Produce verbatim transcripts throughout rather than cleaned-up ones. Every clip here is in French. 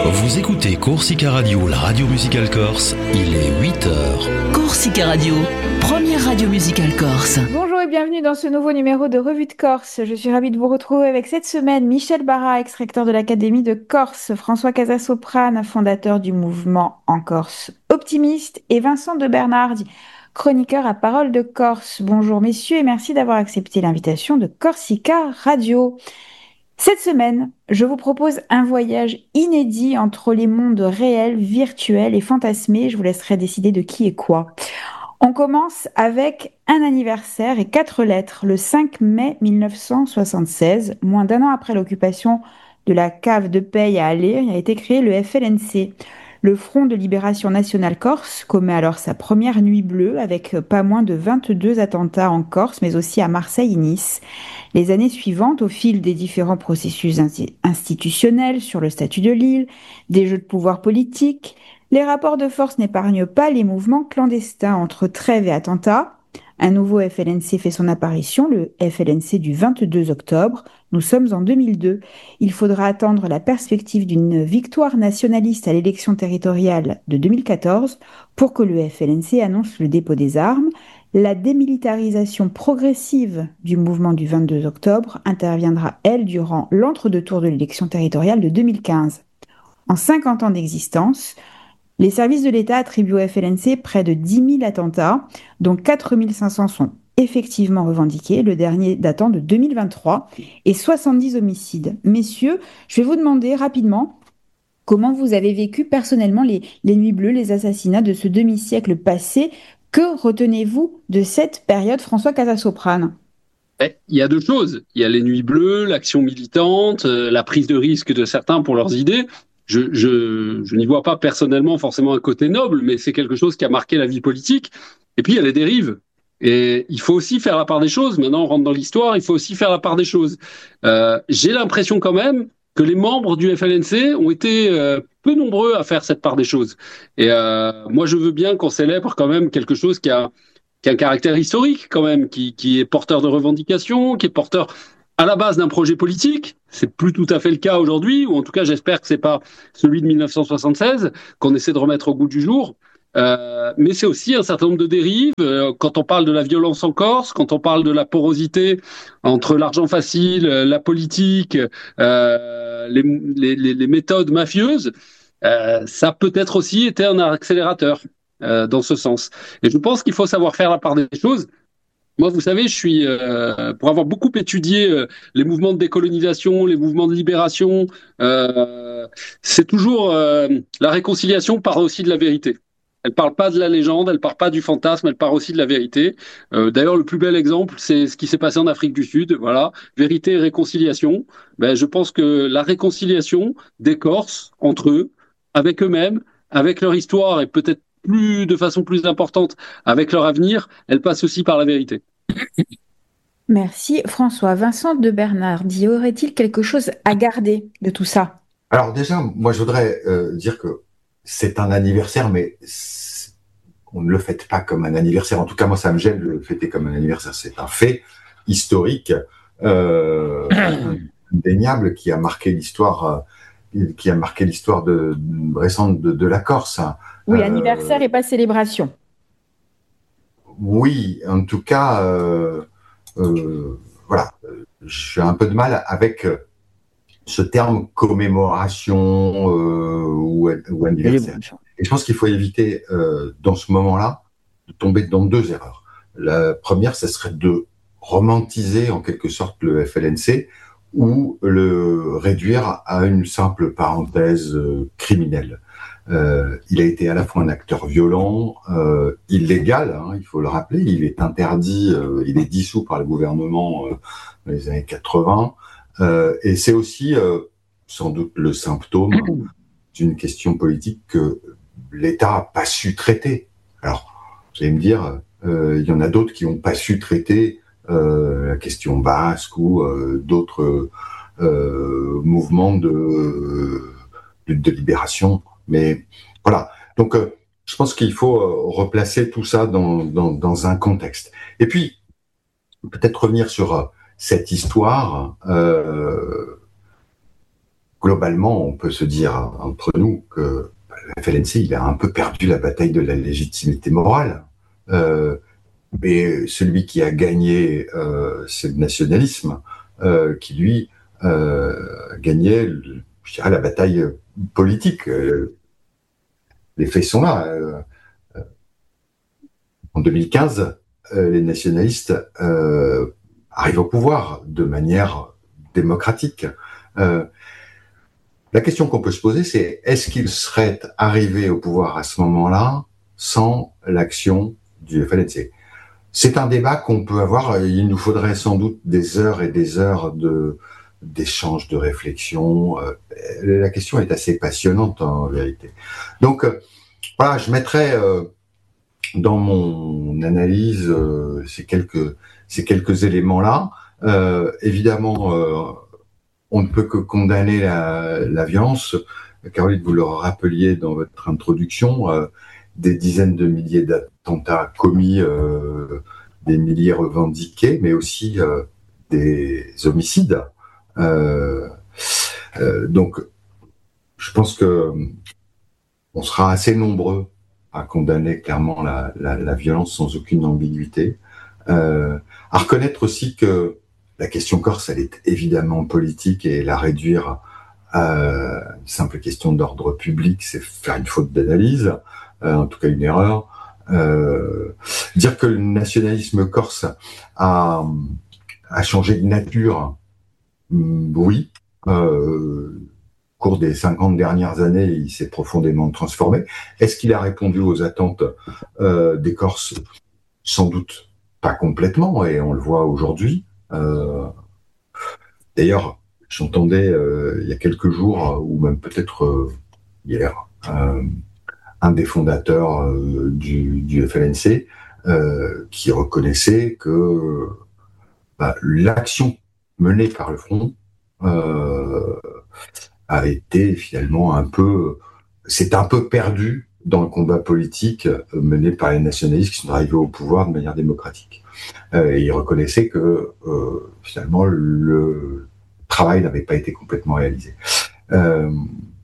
Vous écoutez Corsica Radio, la radio musicale corse, il est huit heures. Corsica Radio, première radio musicale corse. Bonjour et bienvenue dans ce nouveau numéro de Revue de Corse. Je suis ravie de vous retrouver avec cette semaine Michel Barra, ex-recteur de l'Académie de Corse, François Casasoprane, fondateur du mouvement En Corse Optimiste, et Vincent de Bernardi, chroniqueur à Parole de Corse. Bonjour messieurs et merci d'avoir accepté l'invitation de Corsica Radio. Cette semaine, je vous propose un voyage inédit entre les mondes réels, virtuels et fantasmés. Je vous laisserai décider de qui et quoi. On commence avec un anniversaire et quatre lettres. Le cinq mai mille neuf cent soixante-seize, moins d'un an après l'occupation de la cave de Peille à Aller, a été créé le F L N C. Le Front de Libération Nationale Corse commet alors sa première nuit bleue avec pas moins de vingt-deux attentats en Corse, mais aussi à Marseille et Nice. Les années suivantes, au fil des différents processus institutionnels sur le statut de l'île, des jeux de pouvoir politiques, les rapports de force n'épargnent pas les mouvements clandestins entre trêve et attentats. Un nouveau F L N C fait son apparition, le F L N C du vingt-deux octobre. Nous sommes en deux mille deux. Il faudra attendre la perspective d'une victoire nationaliste à l'élection territoriale de deux mille quatorze pour que le F L N C annonce le dépôt des armes. La démilitarisation progressive du mouvement du vingt-deux octobre interviendra, elle, durant l'entre-deux-tours de l'élection territoriale de deux mille quinze. En cinquante ans d'existence, les services de l'État attribuent au F L N C près de dix mille attentats, dont quatre mille cinq cents sont effectivement revendiqués, le dernier datant de deux mille vingt-trois, et soixante-dix homicides. Messieurs, je vais vous demander rapidement comment vous avez vécu personnellement les, les nuits bleues, les assassinats de ce demi-siècle passé. Que retenez-vous de cette période, François Casasoprane ? Il y a deux choses. Il y a les nuits bleues, l'action militante, euh, la prise de risque de certains pour leurs idées. Je, je, je n'y vois pas personnellement forcément un côté noble, mais c'est quelque chose qui a marqué la vie politique. Et puis il y a les dérives. Et il faut aussi faire la part des choses. Maintenant, on rentre dans l'histoire, il faut aussi faire la part des choses. Euh, j'ai l'impression quand même que les membres du F L N C ont été euh, peu nombreux à faire cette part des choses. Et euh, moi, je veux bien qu'on célèbre quand même quelque chose qui a, qui a un caractère historique quand même, qui, qui est porteur de revendications, qui est porteur à la base d'un projet politique. C'est plus tout à fait le cas aujourd'hui, ou en tout cas, j'espère que c'est pas celui de mille neuf cent soixante-seize qu'on essaie de remettre au goût du jour. Euh, mais c'est aussi un certain nombre de dérives. Euh, quand on parle de la violence en Corse, quand on parle de la porosité entre l'argent facile, la politique, euh, les, les, les méthodes mafieuses, euh, ça peut être aussi été un accélérateur euh, dans ce sens. Et je pense qu'il faut savoir faire la part des choses. Moi, vous savez, je suis, euh, pour avoir beaucoup étudié euh, les mouvements de décolonisation, les mouvements de libération, euh, c'est toujours euh, la réconciliation part aussi de la vérité. Elle parle pas de la légende, elle parle pas du fantasme, elle parle aussi de la vérité. Euh, d'ailleurs, le plus bel exemple, c'est ce qui s'est passé en Afrique du Sud. Voilà, vérité et réconciliation. Ben, je pense que la réconciliation des Corses entre eux, avec eux-mêmes, avec leur histoire et peut-être plus de façon plus importante avec leur avenir, elle passe aussi par la vérité. Merci François. Vincent de Bernardi, y aurait-il quelque chose à garder de tout ça ? Alors déjà, moi je voudrais euh, dire que c'est un anniversaire, mais on ne le fête pas comme un anniversaire. En tout cas, moi ça me gêne de le fêter comme un anniversaire. C'est un fait historique, euh, indéniable, qui a marqué l'histoire, euh, qui a marqué l'histoire de, récente de, de la Corse. Oui, euh, anniversaire et pas célébration. Oui, en tout cas, euh, euh, voilà, j'ai un peu de mal avec ce terme commémoration euh, ou, ou anniversaire. Et je pense qu'il faut éviter, euh, dans ce moment-là, de tomber dans deux erreurs. La première, ce serait de romantiser en quelque sorte le F L N C ou le réduire à une simple parenthèse euh, criminelle. Euh, il a été à la fois un acteur violent, euh, illégal, hein, il faut le rappeler, il est interdit, euh, il est dissous par le gouvernement euh, dans les années quatre-vingts, euh, et c'est aussi euh, sans doute le symptôme d'une question politique que l'État n'a pas su traiter. Alors, vous allez me dire, euh, il y en a d'autres qui n'ont pas su traiter euh, la question basque ou euh, d'autres euh, mouvements de, de, de libération. Mais voilà, donc euh, je pense qu'il faut euh, replacer tout ça dans, dans, dans un contexte. Et puis, peut-être revenir sur euh, cette histoire. Euh, globalement, on peut se dire entre nous que le F L N C, il a un peu perdu la bataille de la légitimité morale. Euh, mais celui qui a gagné, euh, c'est le nationalisme, euh, qui lui euh, gagnait, je dirais, la bataille politique. Euh, les faits sont là. Euh, en deux mille quinze, euh, les nationalistes euh, arrivent au pouvoir de manière démocratique. Euh, la question qu'on peut se poser, c'est est-ce qu'ils seraient arrivés au pouvoir à ce moment-là sans l'action du F L N C? C'est un débat qu'on peut avoir. Il nous faudrait sans doute des heures et des heures de d'échanges, de réflexion. La question est assez passionnante en vérité. Donc voilà, je mettrais euh, dans mon analyse euh, ces quelques ces quelques éléments-là. Euh, évidemment, euh, on ne peut que condamner la, la violence. Caroline, vous le rappeliez dans votre introduction. Euh, des dizaines de milliers d'attentats commis, euh, des milliers revendiqués, mais aussi euh, des homicides. Euh, euh, donc, je pense que on sera assez nombreux à condamner clairement la, la, la violence sans aucune ambiguïté. Euh, à reconnaître aussi que la question corse, elle est évidemment politique et la réduire à une simple question d'ordre public, c'est faire une faute d'analyse. Euh, en tout cas une erreur. Euh, dire que le nationalisme corse a, a changé de nature, oui. Euh, au cours des cinquante dernières années, il s'est profondément transformé. Est-ce qu'il a répondu aux attentes euh, des Corses? Sans doute pas complètement, et on le voit aujourd'hui. Euh, d'ailleurs, j'entendais euh, il y a quelques jours, ou même peut-être euh, hier, euh, un des fondateurs euh, du, du F L N C, euh, qui reconnaissait que bah, l'action menée par le Front euh, a été finalement un peu, c'est un peu perdu dans le combat politique euh, mené par les nationalistes qui sont arrivés au pouvoir de manière démocratique. Euh, et il reconnaissait que euh, finalement le travail n'avait pas été complètement réalisé. Euh,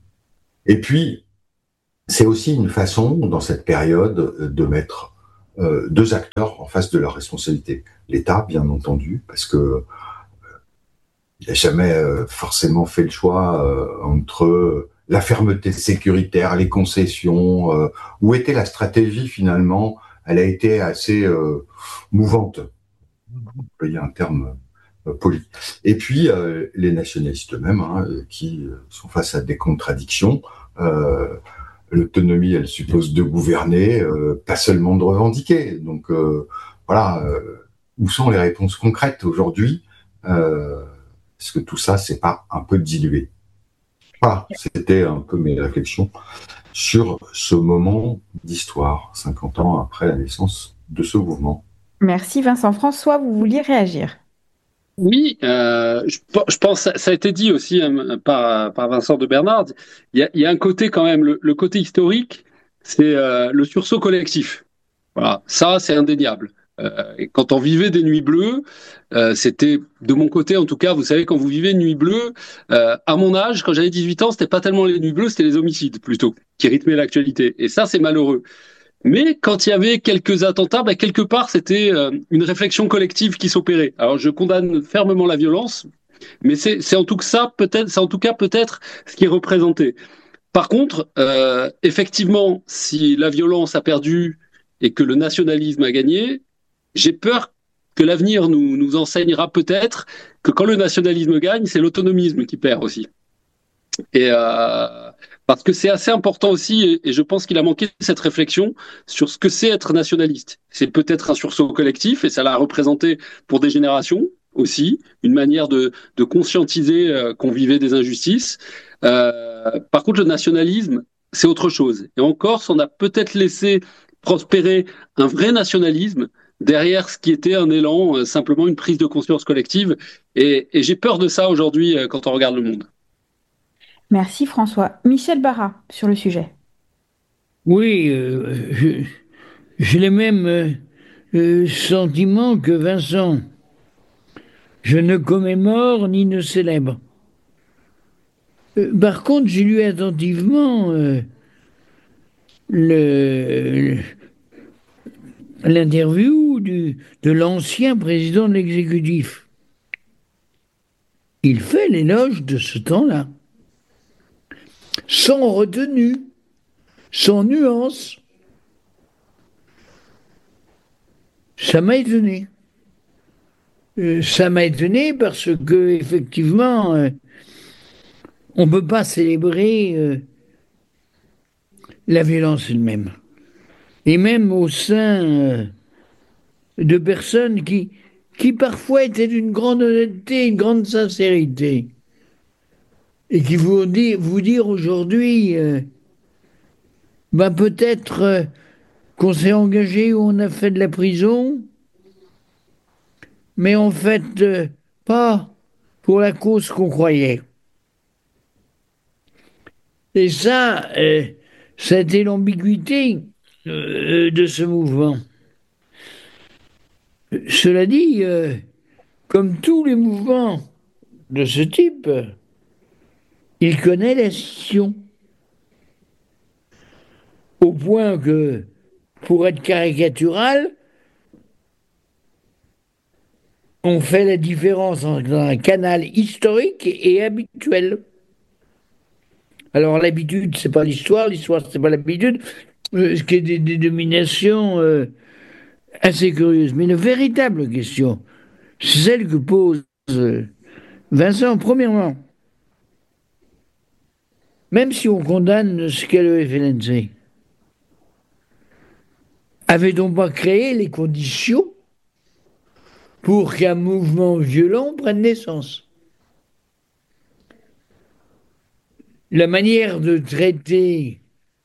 et puis, c'est aussi une façon, dans cette période, de mettre euh, deux acteurs en face de leurs responsabilités. L'État, bien entendu, parce que euh, il n'a jamais euh, forcément fait le choix euh, entre la fermeté sécuritaire, les concessions. Euh, où était la stratégie finalement? Elle a été assez euh, mouvante, pour employer un terme euh, poli. Et puis euh, les nationalistes eux-mêmes, hein, qui sont face à des contradictions. Euh, L'autonomie, elle suppose de gouverner, euh, pas seulement de revendiquer. Donc euh, voilà, euh, où sont les réponses concrètes aujourd'hui? euh, Est-ce que tout ça, c'est pas un peu dilué? Voilà, c'était un peu mes réflexions sur ce moment d'histoire, cinquante ans après la naissance de ce mouvement. Merci Vincent. François, vous vouliez réagir? Oui, euh, je, je pense, ça a été dit aussi hein, par, par Vincent de Bernard, il y a, il y a un côté quand même, le, le côté historique, c'est euh, le sursaut collectif. Voilà, ça c'est indéniable. Euh, et quand on vivait des nuits bleues, euh, c'était de mon côté en tout cas, vous savez, quand vous vivez une nuit bleue, euh, à mon âge, quand j'avais dix-huit ans, c'était pas tellement les nuits bleues, c'était les homicides plutôt, qui rythmaient l'actualité. Et ça c'est malheureux. Mais quand il y avait quelques attentats, bah, quelque part, c'était euh, une réflexion collective qui s'opérait. Alors, je condamne fermement la violence, mais c'est, c'est en tout cas ça, peut-être, c'est en tout cas peut-être ce qui est représenté. Par contre, euh, effectivement, si la violence a perdu et que le nationalisme a gagné, j'ai peur que l'avenir nous, nous enseignera peut-être que quand le nationalisme gagne, c'est l'autonomisme qui perd aussi. Et euh, parce que c'est assez important aussi, et, et je pense qu'il a manqué cette réflexion sur ce que c'est être nationaliste. C'est peut-être un sursaut collectif, et ça l'a représenté pour des générations aussi, une manière de, de conscientiser euh, qu'on vivait des injustices. Euh, par contre, le nationalisme, c'est autre chose. Et en Corse, on a peut-être laissé prospérer un vrai nationalisme derrière ce qui était un élan, euh, simplement une prise de conscience collective. Et, et j'ai peur de ça aujourd'hui euh, quand on regarde le monde. Merci François. Michel Barra, sur le sujet. Oui, euh, je- j'ai les mêmes euh, euh, sentiments que Vincent. Je ne commémore ni ne célèbre. Euh, par contre, j'ai lu attentivement euh, le, l'interview du, de l'ancien président de l'exécutif. Il fait l'éloge de ce temps-là, sans retenue, sans nuance. Ça m'a étonné. Euh, ça m'a étonné parce que, effectivement, euh, on ne peut pas célébrer euh, la violence elle-même. Et même au sein euh, de personnes qui, qui parfois étaient d'une grande honnêteté, une grande sincérité, et qui vous dire, vous dire aujourd'hui, euh, bah peut-être euh, qu'on s'est engagé ou on a fait de la prison, mais en fait, euh, pas pour la cause qu'on croyait. Et ça, euh, ça a été l'ambiguïté euh, de ce mouvement. Cela dit, euh, comme tous les mouvements de ce type, il connaît la scission. Au point que, pour être caricatural, on fait la différence entre un canal historique et habituel. Alors l'habitude, c'est pas l'histoire, l'histoire, c'est pas l'habitude, euh, ce qui est des dénominations euh, assez curieuses. Mais une véritable question, c'est celle que pose euh, Vincent, premièrement. Même si on condamne ce qu'est le F L N C, avait-on pas créé les conditions pour qu'un mouvement violent prenne naissance? La manière de traiter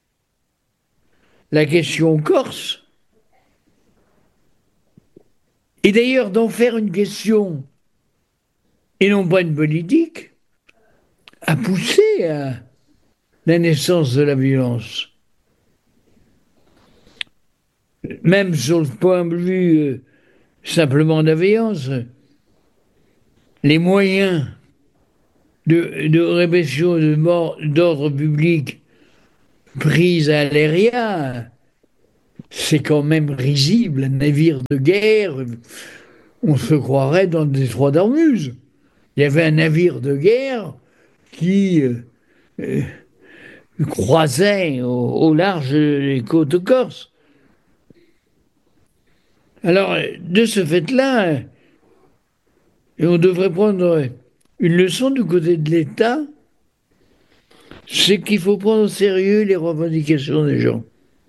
la question corse, et d'ailleurs d'en faire une question et non pas une politique, a poussé à la naissance de la violence. Même sur le point de vue euh, simplement de la violence, les moyens de, de répression de mort d'ordre public prise à l'aérien, c'est quand même risible. Un navire de guerre, on se croirait dans le détroit d'Ormuz. Il y avait un navire de guerre qui euh, euh, croisait au, au large des côtes corses. Alors, de ce fait-là, et on devrait prendre une leçon du côté de l'État, c'est qu'il faut prendre au sérieux les revendications des gens.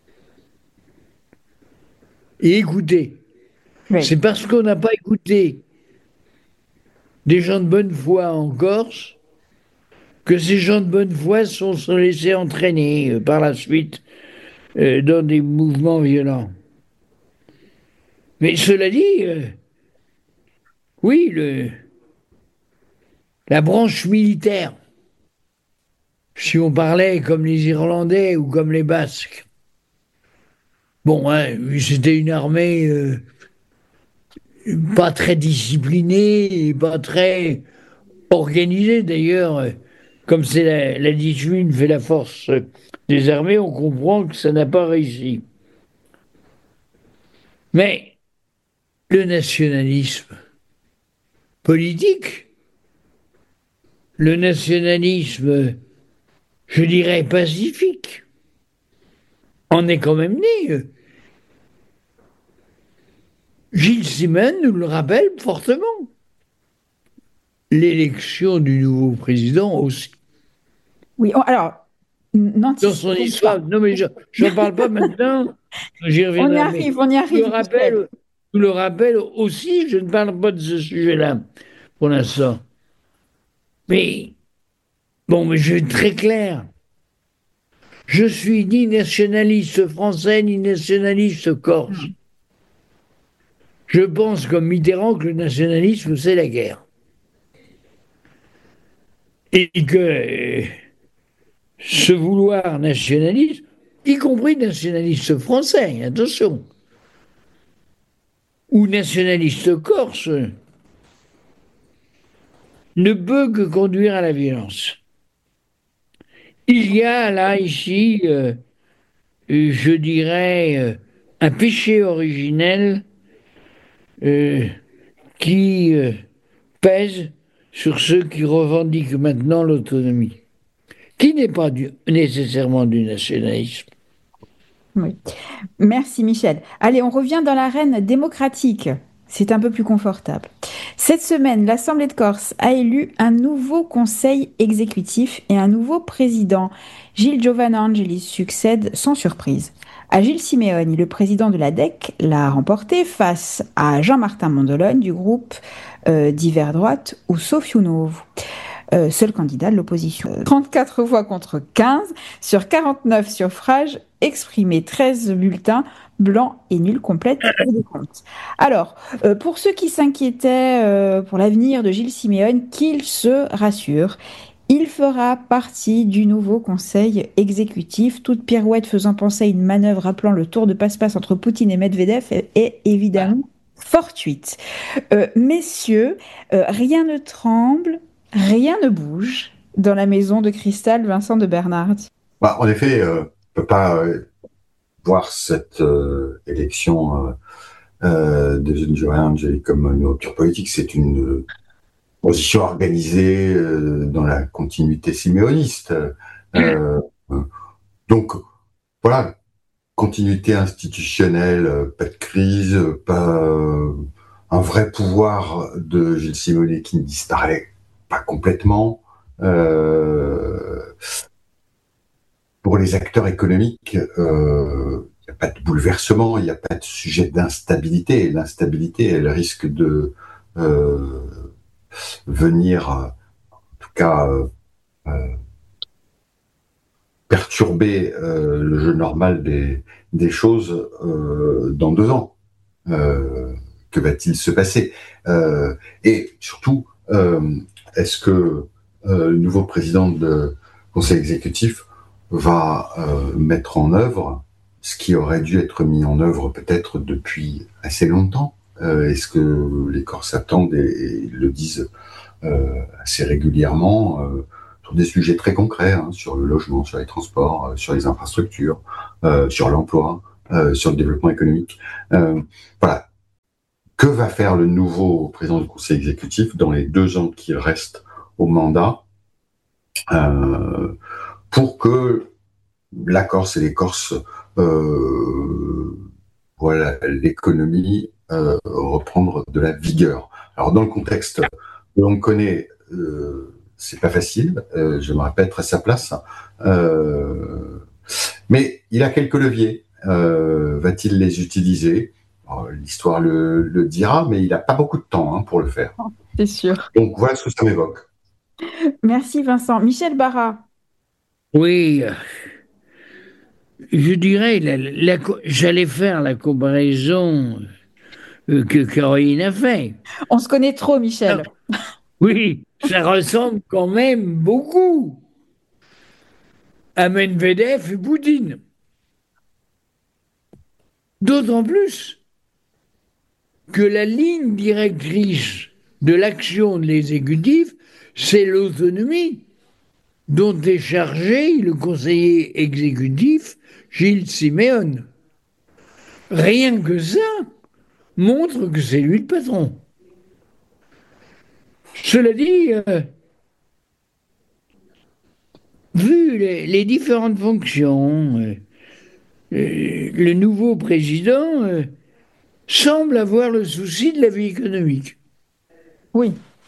Et écouter. Oui. C'est parce qu'on n'a pas écouté des gens de bonne foi en Corse que ces gens de bonne foi sont, sont laissés entraîner euh, par la suite euh, dans des mouvements violents. Mais cela dit, euh, oui, le, la branche militaire, si on parlait comme les Irlandais ou comme les Basques, bon, hein, c'était une armée euh, pas très disciplinée, et pas très organisée d'ailleurs. Comme c'est la, la discipline fait la force des armées, on comprend que ça n'a pas réussi. Mais le nationalisme politique, le nationalisme, je dirais, pacifique, en est quand même né. Gilles Simon nous le rappelle fortement. L'élection du nouveau président aussi. Oui, alors, dans son histoire. Non, mais je n'en parle pas maintenant. J'y reviendrai. On y arrive, on y arrive. Je le rappelle, je le rappelle aussi, je ne parle pas de ce sujet-là pour l'instant. Mais, bon, mais je vais être très clair. Je suis ni nationaliste français, ni nationaliste corse. Je pense, comme Mitterrand, que le nationalisme, c'est la guerre. Et que ce vouloir nationaliste, y compris nationaliste français, attention, ou nationaliste corse, ne peut que conduire à la violence. Il y a là, ici, euh, je dirais, euh, un péché originel euh, qui euh, pèse sur ceux qui revendiquent maintenant l'autonomie, qui n'est pas du- nécessairement du nationalisme. Oui. Merci Michel. Allez, on revient dans l'arène démocratique. C'est un peu plus confortable. Cette semaine, l'Assemblée de Corse a élu un nouveau conseil exécutif et un nouveau président. Gilles Giovanna Angelis succède sans surprise à Gilles Simeoni, le président de l'A D E C, l'a remporté face à Jean-Martin Mondolone du groupe euh, d'hiver droite ou Sofiunovo. Euh, seul candidat de l'opposition. trente-quatre voix contre quinze sur quarante-neuf suffrages exprimés, treize bulletins blancs et nuls complètent le décompte. Alors, euh, pour ceux qui s'inquiétaient euh, pour l'avenir de Gilles Simeone, qu'ils se rassurent. Il fera partie du nouveau conseil exécutif, toute pirouette faisant penser à une manœuvre rappelant le tour de passe-passe entre Poutine et Medvedev est, est évidemment fortuite. Euh, messieurs, euh, rien ne tremble, rien ne bouge dans la maison de cristal Vincent de Bernard. Bah, en effet, euh, on ne peut pas euh, voir cette euh, élection euh, euh, de Giovanna Angeli comme une rupture politique. C'est une euh, position organisée euh, dans la continuité siméoniste. Euh, donc, voilà, continuité institutionnelle, euh, pas de crise, pas euh, un vrai pouvoir de Gilles Simeoni qui ne disparaît pas complètement. Euh, pour les acteurs économiques, euh, il n'y a pas de bouleversement, il n'y a pas de sujet d'instabilité. L'instabilité, elle risque de euh, venir, en tout cas, euh, euh, perturber euh, le jeu normal des, des choses euh, dans deux ans. Euh, que va-t-il se passer euh, Et surtout, euh, est-ce que euh, le nouveau président du conseil exécutif va euh, mettre en œuvre ce qui aurait dû être mis en œuvre peut-être depuis assez longtemps? euh, Est-ce que les Corses attendent et, et le disent euh, assez régulièrement euh, sur des sujets très concrets, hein, sur le logement, sur les transports, euh, sur les infrastructures, euh, sur l'emploi, euh, sur le développement économique. Euh, voilà. Que va faire le nouveau président du conseil exécutif dans les deux ans qui restent au mandat euh, pour que la Corse et les Corses euh, voilà, l'économie euh, reprendre de la vigueur. Alors dans le contexte que l'on connaît, euh, c'est pas facile, euh, je me répète à sa place, euh, mais il a quelques leviers. Euh, va-t-il les utiliser? Alors, l'histoire le, le dira, mais il n'a pas beaucoup de temps hein, pour le faire. C'est sûr. Donc voilà ce que ça m'évoque. Merci Vincent. Michel Barra. Oui, je dirais, la, la, j'allais faire la comparaison euh, que Caroline a fait. On se connaît trop, Michel. Ah, oui, ça ressemble quand même beaucoup à Medvedev et Poutine. D'autant plus que la ligne directrice de l'action de l'exécutif, c'est l'autonomie dont est chargé le conseiller exécutif Gilles Simeone. Rien que ça montre que c'est lui le patron. Cela dit, euh, vu les, les différentes fonctions, euh, euh, le nouveau président euh, semble avoir le souci de la vie économique. Oui.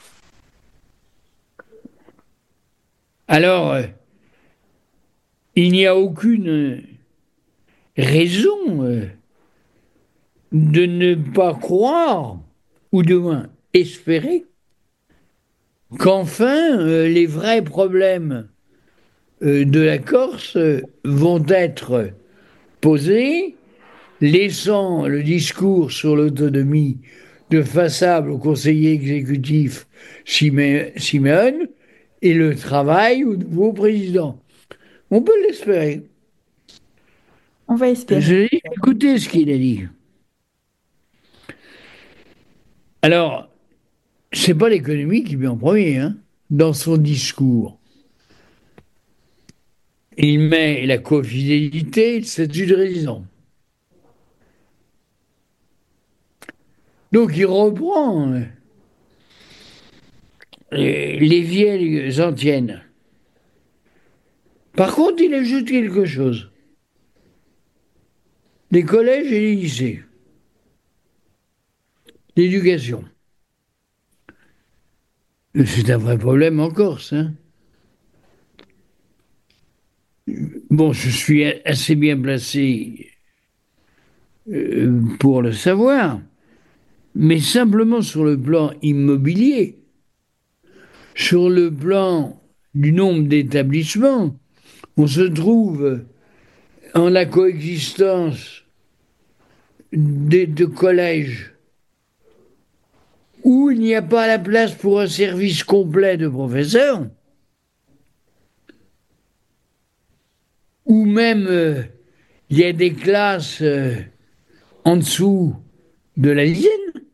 Alors, euh, il n'y a aucune raison euh, de ne pas croire, ou de moins espérer, qu'enfin euh, les vrais problèmes euh, de la Corse euh, vont être posés, laissant le discours sur l'autonomie de façade au conseiller exécutif Simé Simeone et le travail au nouveau président. On peut l'espérer. On va espérer. Je dis, écoutez ce qu'il a dit. Alors, c'est pas l'économie qui met en premier, hein, dans son discours. il met la cofidélité et le statut de résident. Donc il reprend euh, les vieilles antiennes. Par contre, il ajoute quelque chose. Les collèges et les lycées. L'éducation. C'est un vrai problème en Corse. Hein. Bon, je suis assez bien placé euh, pour le savoir, mais simplement sur le plan immobilier, sur le plan du nombre d'établissements, on se trouve en la coexistence de, de collèges où il n'y a pas la place pour un service complet de professeurs, ou même euh, il y a des classes euh, en dessous de la dizaine.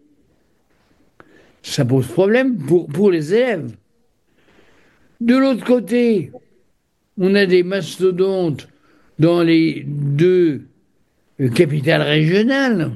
Ça pose problème pour, pour les élèves. De l'autre côté, on a des mastodontes dans les deux euh, capitales régionales.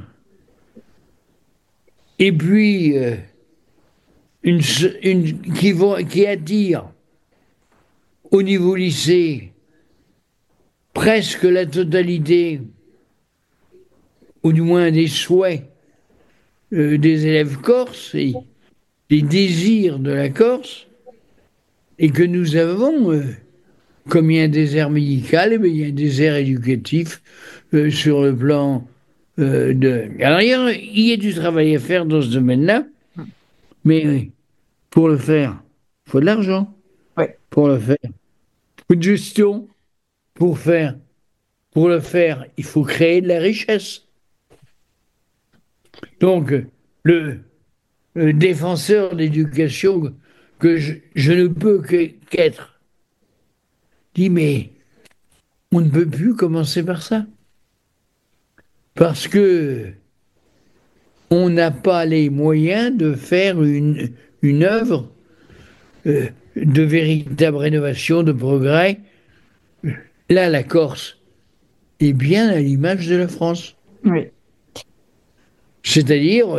Et puis, euh, une, une, qui, vont, qui attire au niveau lycée presque la totalité, ou du moins des souhaits euh, des élèves corses et des désirs de la Corse, et que nous avons, euh, comme il y a un désert médical, eh bien, il y a un désert éducatif euh, sur le plan euh, de... Alors il y, a, il y a du travail à faire dans ce domaine-là, mais euh, pour le faire, il faut de l'argent. Ouais. Pour le faire, il faut de gestion. Pour faire, pour le faire, il faut créer de la richesse. Donc, le, le défenseur d'éducation que je, je ne peux qu'être dit, mais on ne peut plus commencer par ça. Parce que on n'a pas les moyens de faire une, une œuvre euh, de véritable rénovation, de progrès. Là, la Corse est bien à l'image de la France. Oui. C'est-à-dire